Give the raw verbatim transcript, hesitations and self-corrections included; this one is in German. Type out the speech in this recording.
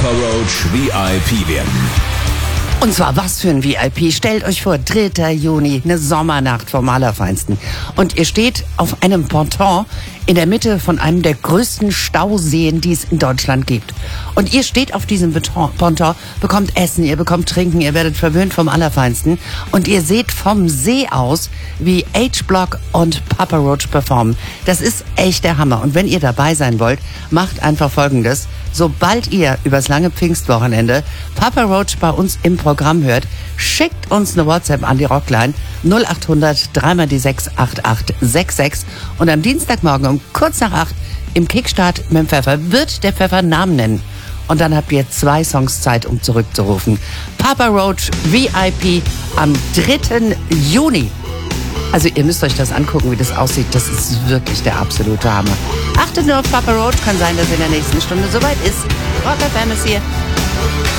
Papa Roach V I P werden. Und zwar was für ein V I P. Stellt euch vor, dritter Juni, eine Sommernacht vom Allerfeinsten. Und ihr steht auf einem Ponton in der Mitte von einem der größten Stauseen, die es in Deutschland gibt. Und ihr steht auf diesem Beton, Ponton, bekommt Essen, ihr bekommt Trinken, ihr werdet verwöhnt vom Allerfeinsten. Und ihr seht vom See aus, wie H-Block und Papa Roach performen. Das ist echt der Hammer. Und wenn ihr dabei sein wollt, macht einfach Folgendes. Sobald ihr übers lange Pfingstwochenende Papa Roach bei uns im Programm hört, schickt uns eine WhatsApp an die Rockline null acht hundert drei mal die sechs acht acht sechs sechs und am Dienstagmorgen um kurz nach acht im Kickstart mit dem Pfeffer wird der Pfeffer Namen nennen. Und dann habt ihr zwei Songs Zeit, um zurückzurufen. Papa Roach V I P am dritten Juni. Also ihr müsst euch das angucken, wie das aussieht. Das ist wirklich der absolute Hammer. Achtet nur auf Papa Roach. Kann sein, dass in der nächsten Stunde soweit ist. Rock F M ist hier.